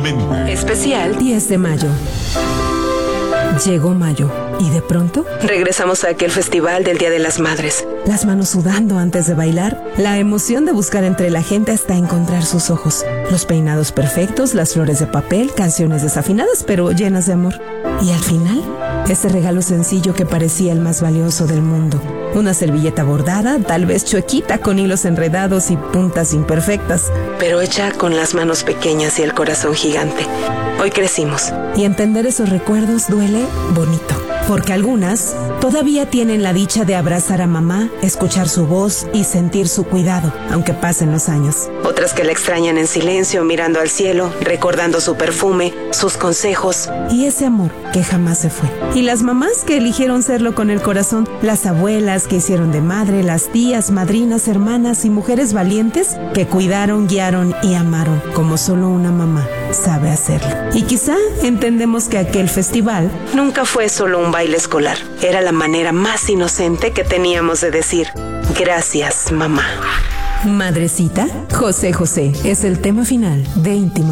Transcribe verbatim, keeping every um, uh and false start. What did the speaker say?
Intensamente. Especial diez de mayo. Llegó mayo y de pronto regresamos a aquel festival del Día de las Madres. las manos sudando antes de bailar, la emoción de buscar entre la gente hasta encontrar sus ojos, los peinados perfectos, las flores de papel, canciones desafinadas pero llenas de amor. Y al final, ese regalo sencillo que parecía el más valioso del mundo. Una servilleta bordada, tal vez chuequita con hilos enredados y puntas imperfectas, Pero hecha con las manos pequeñas y el corazón gigante. Hoy crecimos. y entender esos recuerdos duele bonito. Porque algunas todavía tienen la dicha de abrazar a mamá, escuchar su voz y sentir su cuidado, aunque pasen los años. Otras que la extrañan en silencio, mirando al cielo, recordando su perfume, sus consejos. Y ese amor que jamás se fue. Y las mamás que eligieron serlo con el corazón, las abuelas que hicieron de madre, las tías, madrinas, hermanas y mujeres valientes que cuidaron, guiaron y amaron, como solo una mamá sabe hacerlo. Y quizá entendemos que aquel festival Nunca fue solo un baile escolar. Era la manera más inocente que teníamos de decir, gracias, mamá. Madrecita, José José es el tema final de Íntimo.